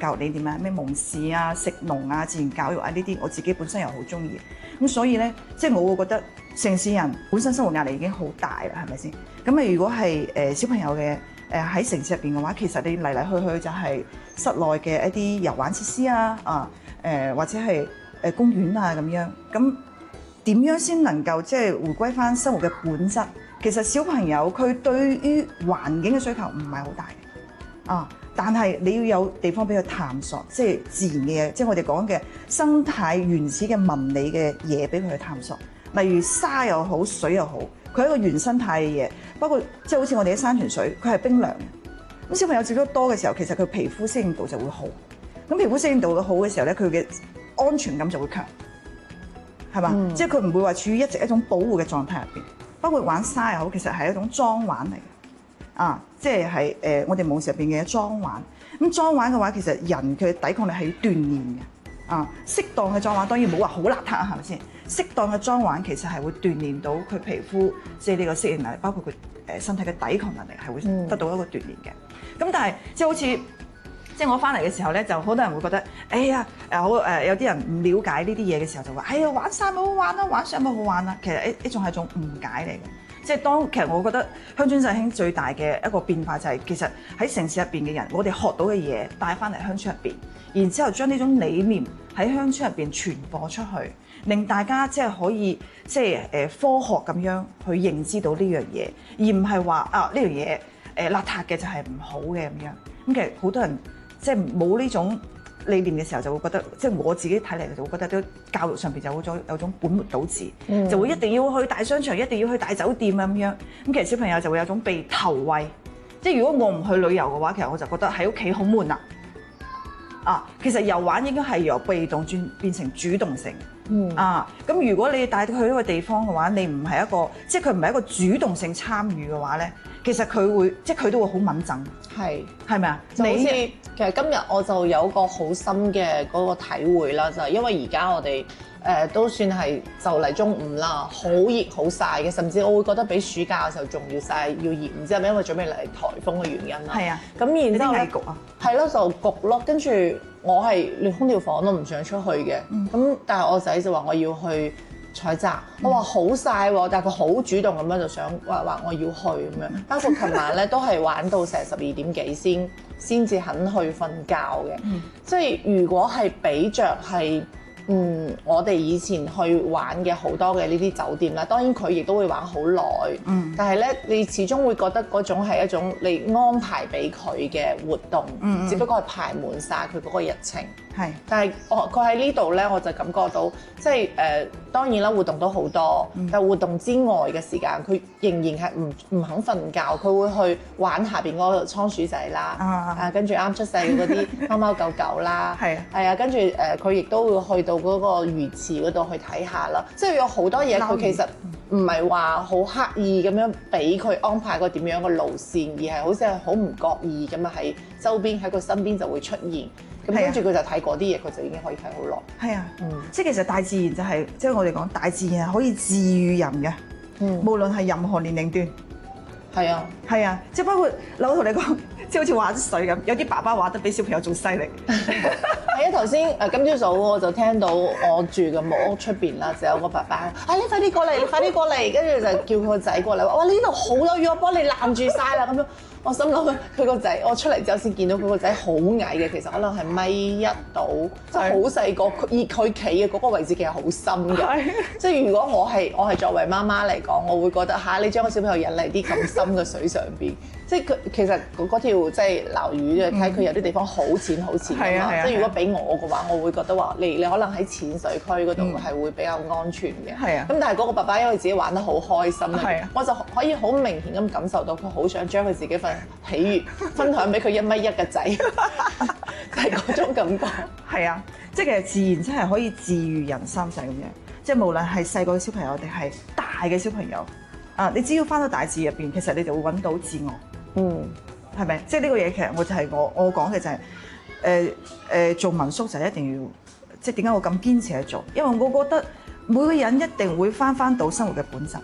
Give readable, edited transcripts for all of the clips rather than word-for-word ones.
教育理念啊，咩蒙氏啊、食農啊、自然教育啊呢啲，我自己本身又好中意。咁所以咧，即係我會覺得城市人本身生活壓力已經好大啦，係咪先？咁啊，如果係小朋友嘅喺城市入邊嘅話，其實你嚟嚟去去就係室內嘅一啲遊玩設施啊，或者係公園啊咁樣。咁點樣先能夠即係回歸翻生活嘅本質？其實小朋友佢對於環境嘅需求唔係好大嘅但係你要有地方俾佢探索，即係自然嘅嘢，即係我哋講嘅生態原始嘅紋理嘅嘢俾佢去探索。例如沙又好，水又好，佢係一個原生態嘅嘢。包括即係好似我哋啲山泉水，佢係冰涼嘅。咁小朋友接觸得多嘅時候，其實佢皮膚適應度就會好。咁皮膚適應度好嘅時候咧，佢嘅安全感就會強，係嘛？即係佢唔會話處於一直一種保護嘅狀態入邊。包括玩沙又好，其實係一種裝玩嚟嘅。即係我哋夢入邊嘅裝玩。咁裝玩嘅話，其實人佢嘅抵抗力係要鍛鍊嘅。適當嘅裝玩當然冇話好邋遢，係咪先？適當嘅裝玩其實係會鍛鍊到佢皮膚即係呢個適應能力，包括佢身體嘅抵抗能力係會得到一個鍛鍊嘅。咁但係即係好似即係我翻嚟嘅時候咧，就好多人會覺得，哎呀有啲人唔了解呢啲嘢嘅時候就話，哎呀玩沙咪好玩啦，玩水咪好玩啦。其實呢種係一種誤解嚟嘅。即係其實我覺得鄉村振興最大嘅一個變化就係其實喺城市入邊嘅人，我哋學到嘅嘢帶翻嚟鄉村入邊，然之後將呢種理念喺鄉村入邊傳播出去，令大家即係可以即係科學咁樣去認知到呢樣嘢，而唔係話呢樣嘢邋遢嘅就係唔好嘅咁樣。咁其實好多人即係冇呢種理念嘅時候，就會覺得即係我自己睇嚟就會覺得都教育上邊就有種本末倒置，就會一定要去大商場，一定要去大酒店咁樣。咁其實小朋友就會有種被投餵，即係如果我唔去旅遊嘅話，其實我就覺得喺屋企好悶啦。其實遊玩應該係由被動變成主動性。咁如果你帶到去一個地方嘅話，你唔係一個即係佢唔係一個主動性參與嘅話咧，其實佢會即係佢都會好敏感。係咪啊？ 就好似其實今日我就有個好深嘅嗰個體會啦，就係因為而家我哋都算係就嚟中午啦，好熱好曬嘅，甚至我會覺得比暑假嘅時候仲要曬要熱，唔知係咪因為準備嚟颱風嘅原因啦？ 係啊， 咁然之後咧， 焗啊， 係咯就焗咯，跟住我係連空調房都唔想出去嘅，咁但係我仔就話我要去採摘，我話好曬喎，但係佢好主動咁樣就想話我要去咁樣，包括琴晚咧都係玩到成12點幾先至肯去瞓覺嘅，即係如果係比着係。我哋以前去玩嘅好多嘅呢啲酒店啦，當然佢亦都會玩好耐，但係咧你始終會覺得嗰種係一種你安排俾佢嘅活動，只不過係排滿晒佢嗰個日程。係，但係佢喺呢度咧，我就感覺到即係當然啦，活動都好多，但係活動之外嘅時間，佢仍然係唔肯瞓覺，佢會去玩下邊嗰個倉鼠仔啦，跟住啱出世嘅嗰啲貓貓狗狗啦，係啊，跟住佢亦都會去到嗰個魚池嗰度去睇下啦，即係有好多嘢佢其實唔係話好刻意咁樣俾佢安排個點樣嘅路線，而係好似係好唔覺意咁啊喺周邊喺佢身邊就會出現。咁跟住佢就睇嗰啲嘢，佢就已經可以睇好耐。係啊， 即係其實大自然就係即係我哋講大自然係可以治癒人嘅，無論係任何年齡段。 係啊， 係啊，即係包括我同你講，即係好似玩水咁，有啲爸爸玩得比小朋友仲犀利。 係啊，頭先今朝早我就聽到我住嘅木屋出邊啦，就有個爸爸，你快啲過嚟，你快啲過嚟，跟住就叫佢個仔過嚟話：哇，呢度好多魚，我幫你攔住晒啦咁樣。我心諗佢個仔，我出嚟之後先見到佢個仔好矮嘅，其實可能係1米到，即係好細個。而佢企嘅嗰個位置其實好深嘅，即係如果我係作為媽媽嚟講，我會覺得你將個小朋友引嚟啲咁深嘅水上邊，即係佢其實嗰條即係撈魚嘅，睇佢有啲地方好淺好淺㗎嘛。即係如果俾我嘅話，我會覺得話你可能喺淺水區嗰度係會比較安全嘅。係啊。咁但係嗰個爸爸因為自己玩得好開心啊，我就可以好明顯咁感受到佢好想將佢自己份喜悅分享俾佢1.1米嘅仔，係嗰種感覺。係啊，即係其實自然真係可以治癒人心就係咁樣。即係無論係細個嘅小朋友定係大嘅小朋友，你只要返到大自然入邊，其實你就會揾到自我。係咪？即係呢個嘢其實我就係我講嘅就係做民宿就一定要，即係點解我咁堅持去做？因為我覺得每個人一定會返到生活嘅本質。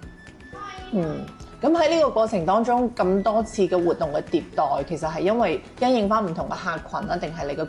咁喺呢個過程當中咁多次嘅活動嘅迭代，其實係因為因應翻唔同嘅客群啦，定係你嘅